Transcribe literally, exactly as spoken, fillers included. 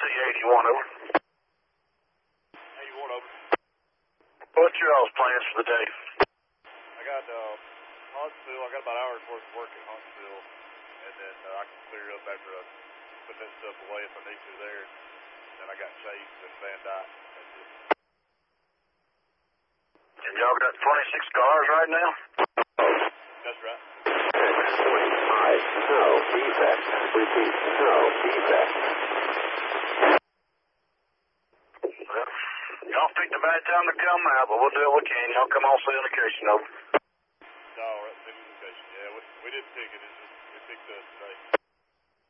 C eighty-one, over. eighty-one, over. What's your all's plans for the day? I got uh, Huntsville. I got about an hour's worth of work at Huntsville, and then uh, I can clear up after I put that stuff away if I need to there. And then I got Chase and Van Dyke. That's it. And y'all got twenty-six cars right now? That's right. six point five, no defect. Repeat, no defect. Well, y'all picked a bad time to come out, but we'll do what we can. Y'all come on see indication, over. No, right, city location. Yeah, we, we did pick it.